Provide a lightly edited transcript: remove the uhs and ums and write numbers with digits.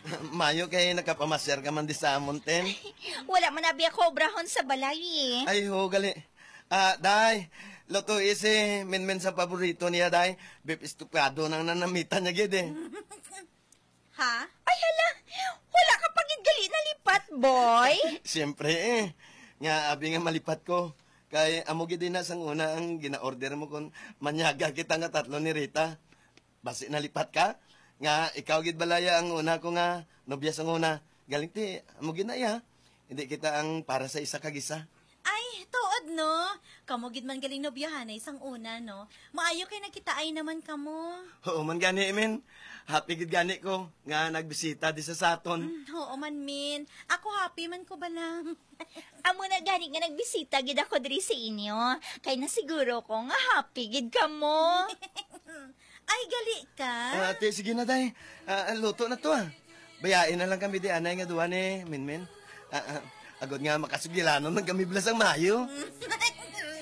Mayo kay nakapamasyar ka man di sa amon, ten. Wala man na biya kobrahon sa balay eh. Ay, ho, gali. Day, loto isi, min sa paborito niya, day. Beef estupado nang nanamitan niya, gid eh. Ha? Ay, hala! Wala ka pagid gali na lipat, boy! Siyempre eh. Nga, abi nga malipat ko. Kay amo gid na sang una ang gina-order mo kung manyaga kita nga tatlo ni Rita. Basi nalipat ka? Nga, ikaw gid balaya ang una ko nga nobya sang una. Galing ti, amo gid na iya. Hindi kita ang para sa isa kagisa. Ay, tuod no. Kamo gid man galing nobyahan isang una no. Maayo kay nakitaay naman kamo. Oo man gani, men. Happy gid gani ko nga nagbisita di sa saton. Oo man min. Ako happy man ko ba lang. Amo na gani nga nagbisita gid ako diri sa inyo. Kay nasiguro ko nga happy gid kamo. Ay, gali ka? Ate, sige na, day. Luto na to, Bayain na lang kami di anay nga duwan eh, min. Agad nga makasugilanon ng kami blasang mayo.